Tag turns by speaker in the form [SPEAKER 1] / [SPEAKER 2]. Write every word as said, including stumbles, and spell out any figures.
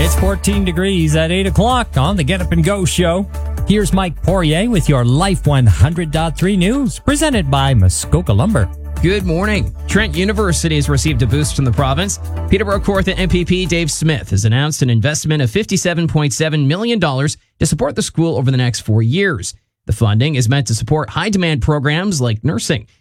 [SPEAKER 1] It's fourteen degrees at eight o'clock on the Get Up and Go show. Here's Mike Poirier with your Life one hundred point three news, presented by Muskoka Lumber.
[SPEAKER 2] Good morning. Trent University has received a boost from the province. Peterborough Kawartha M P P Dave Smith has announced an investment of fifty-seven point seven million dollars to support the school over the next four years. The funding is meant to support high-demand programs like nursing.